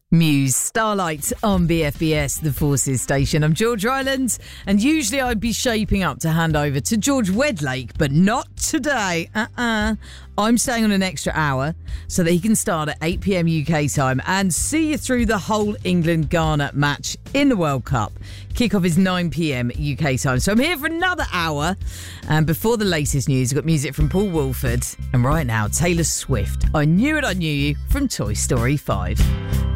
Muse, Starlight on BFBS, the Forces station. I'm George Rylands, and usually I'd be shaping up to hand over to George Wedlake, but not today. I'm staying on an extra hour so that he can start at 8 p.m. UK time and see you through the whole England-Ghana match in the World Cup. Kickoff is 9 p.m. UK time. So I'm here for another hour. And before the latest news, we've got music from Paul Woolford. And right now, Taylor Swift. I Knew It, I Knew You from Toy Story 5.